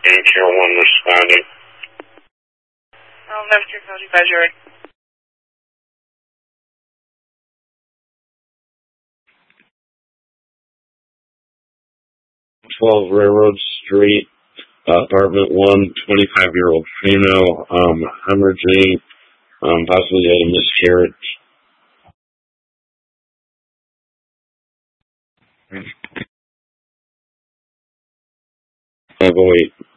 Care 1 responding. 11-2-5, Jerry. 12 Railroad Street, apartment 1, 25-year-old female, hemorrhaging, possibly had a miscarriage. 508.